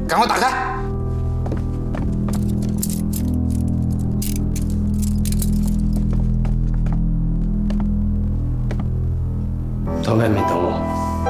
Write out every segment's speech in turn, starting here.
赶快打开。 到外面等我。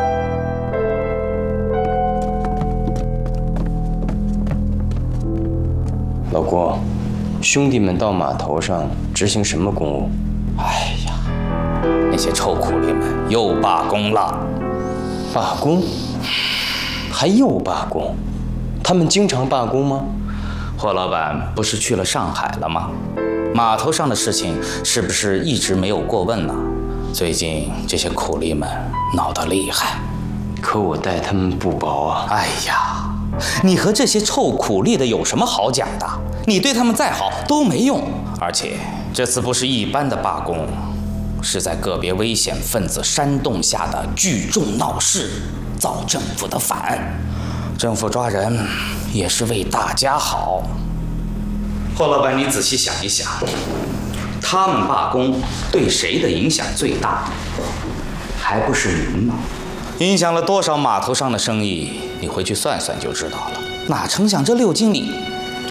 老郭，兄弟们到码头上执行什么公务？ 哎呀，那些臭苦力们又罢工了。 罢工？还又罢工？他们经常罢工吗？ 霍老板不是去了上海了吗？码头上的事情是不是一直没有过问呢？最近这些苦力们闹得厉害， 可我待他们不薄啊！ 哎呀，你和这些臭苦力的有什么好讲的？你对他们再好都没用。而且这次不是一般的罢工，是在个别危险分子煽动下的聚众闹事，造政府的反。政府抓人也是为大家好。霍老板，你仔细想一想，他们罢工对谁的影响最大？还不是您吗？影响了多少码头上的生意？你回去算算就知道了。哪成想这6经理，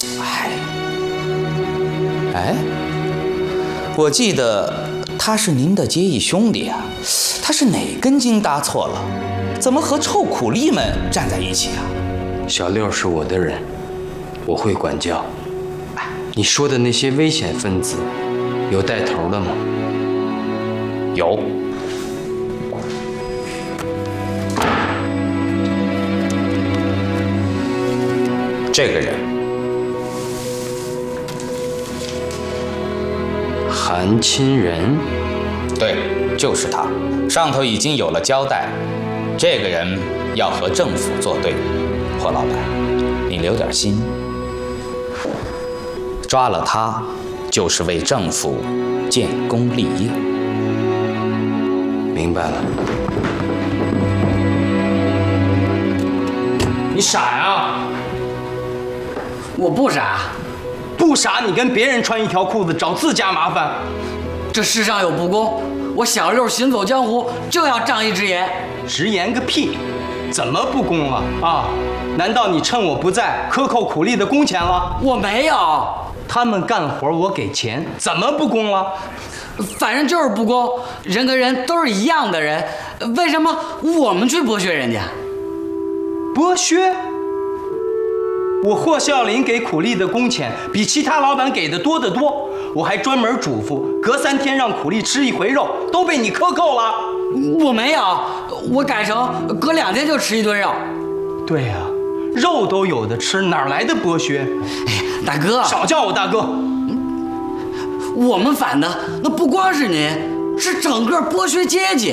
哎，我记得他是您的结义兄弟啊，他是哪根筋搭错了？怎么和臭苦力们站在一起啊？ 小六是我的人，我会管教。你说的那些危险分子，有带头的吗？ 有。这个人， 韩亲仁。 对，就是他。上头已经有了交代，这个人要和政府作对。霍老板，你留点心。抓了他，就是为政府建功立业。 明白了。 你傻呀？ 我不傻， 不傻，你跟别人穿一条裤子，找自家麻烦。 这世上有不公，我小六行走江湖就要仗义直言。 直言个屁！怎么不公了啊？难道你趁我不在克扣苦力的工钱了？ 我没有， 他们干活我给钱，怎么不公了？ 反正就是不公。人跟人都是一样的人，为什么我们去剥削人家？ 剥削？我霍孝林给苦力的工钱比其他老板给的多得多，我还专门嘱咐隔3天让苦力吃一回肉，都被你克扣了。 我没有，我改成隔2天就吃一顿肉。 对呀，肉都有的吃，哪来的剥削？ 哎，大哥， 少叫我大哥。 我们反的那不光是您，是整个剥削阶级。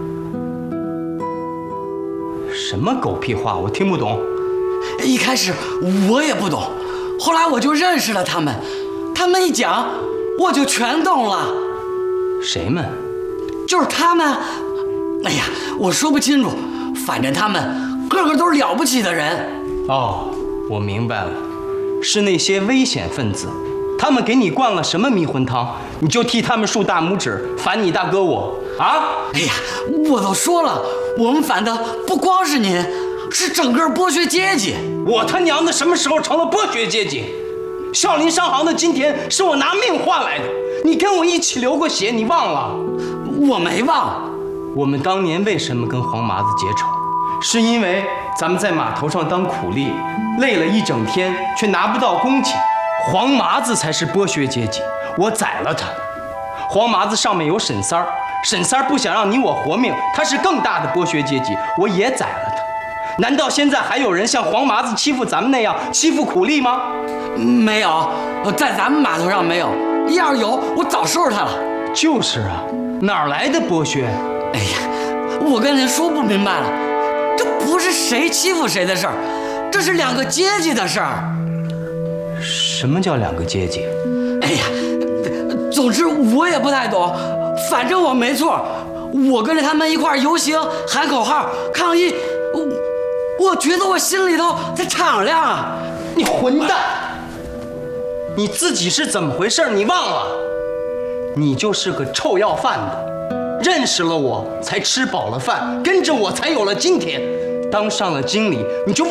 什么狗屁话，我听不懂。 一开始我也不懂，后来我就认识了他们，他们一讲我就全懂了。 谁们？ 就是他们。哎呀，我说不清楚，反正他们个个都是了不起的人。 哦，我明白了，是那些危险分子，他们给你灌了什么迷魂汤，你就替他们竖大拇指，反你大哥我啊？ 哎呀，我都说了，我们反的不光是您，是整个剥削阶级。 我他娘的什么时候成了剥削阶级？少林商行的今天是我拿命换来的，你跟我一起流过血，你忘了？ 我没忘。 我们当年为什么跟黄麻子结仇？是因为咱们在码头上当苦力，累了一整天，却拿不到工钱。黄麻子才是剥削阶级，我宰了他。黄麻子上面有沈三儿，沈三儿不想让你我活命，他是更大的剥削阶级，我也宰了他。难道现在还有人像黄麻子欺负咱们那样欺负苦力吗？ 没有，在咱们码头上没有。要是有，我早收拾他了。 就是啊，哪来的剥削？ 哎呀，我跟您说不明白了，这不是谁欺负谁的事儿，这是2个阶级的事儿。 什么叫2个阶级？ 哎呀，总之我也不太懂，反正我没错，我跟着他们一块儿游行、喊口号、抗议，我觉得我心里头在敞亮啊！ 你混蛋！你自己是怎么回事？你忘了？你就是个臭要饭的，认识了我才吃饱了饭，跟着我才有了今天。当上了经理，你就